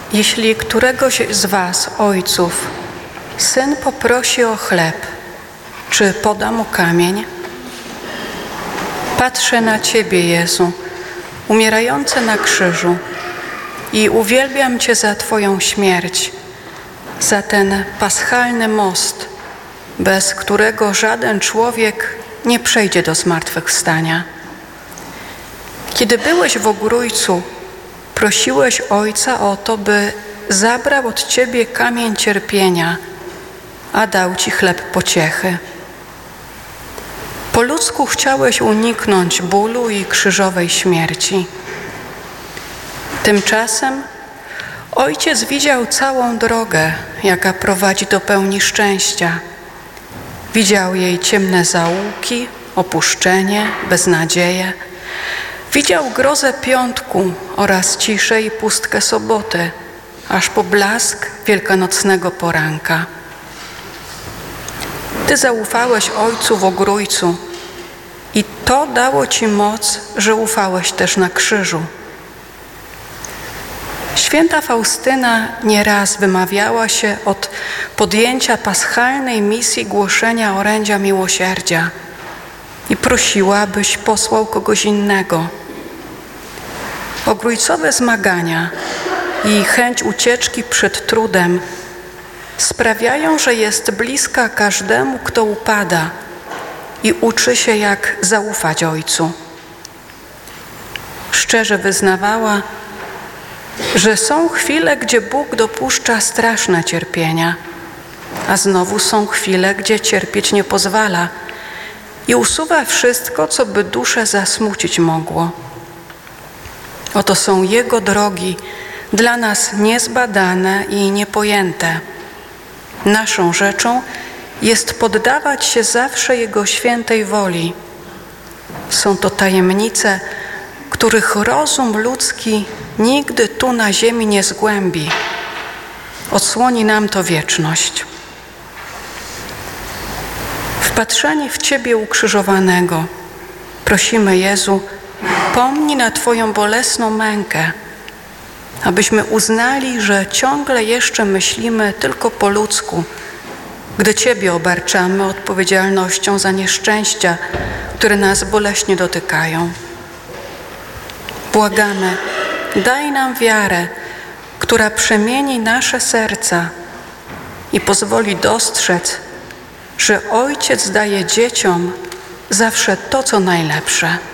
Jeśli któregoś z was, ojców, syn poprosi o chleb, czy poda mu kamień? Patrzę na Ciebie, Jezu, umierający na krzyżu i uwielbiam Cię za Twoją śmierć, za ten paschalny most, bez którego żaden człowiek nie przejdzie do zmartwychwstania. Kiedy byłeś w Ogrójcu, prosiłeś Ojca o to, by zabrał od Ciebie kamień cierpienia, a dał Ci chleb pociechy. Po ludzku chciałeś uniknąć bólu i krzyżowej śmierci. Tymczasem Ojciec widział całą drogę, jaka prowadzi do pełni szczęścia. Widział jej ciemne zaułki, opuszczenie, beznadzieję. Widział grozę piątku oraz ciszę i pustkę soboty, aż po blask wielkanocnego poranka. Ty zaufałeś Ojcu w Ogrójcu i to dało Ci moc, że ufałeś też na krzyżu. Święta Faustyna nieraz wymawiała się od podjęcia paschalnej misji głoszenia orędzia miłosierdzia i prosiła, byś posłał kogoś innego. Ogrójcowe zmagania i chęć ucieczki przed trudem sprawiają, że jest bliska każdemu, kto upada i uczy się, jak zaufać Ojcu. Szczerze wyznawała, że są chwile, gdzie Bóg dopuszcza straszne cierpienia, a znowu są chwile, gdzie cierpieć nie pozwala i usuwa wszystko, co by duszę zasmucić mogło. Oto są Jego drogi, dla nas niezbadane i niepojęte. Naszą rzeczą jest poddawać się zawsze Jego świętej woli. Są to tajemnice, których rozum ludzki nigdy tu na ziemi nie zgłębi. Odsłoni nam to wieczność. Wpatrzeni w Ciebie ukrzyżowanego, prosimy, Jezu, pomnij na Twoją bolesną mękę, abyśmy uznali, że ciągle jeszcze myślimy tylko po ludzku, gdy Ciebie obarczamy odpowiedzialnością za nieszczęścia, które nas boleśnie dotykają. Błagamy, daj nam wiarę, która przemieni nasze serca i pozwoli dostrzec, że Ojciec daje dzieciom zawsze to, co najlepsze.